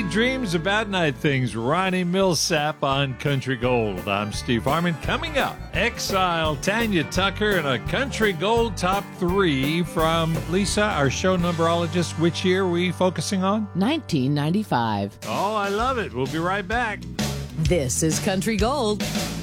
Sweet dreams of bad night things. Ronnie Millsap on Country Gold. I'm Steve Harmon. Coming up, Exile, Tanya Tucker, and a Country Gold Top 3 from Lisa, our show numberologist. Which year are we focusing on? 1995. Oh, I love it. We'll be right back. This is Country Gold.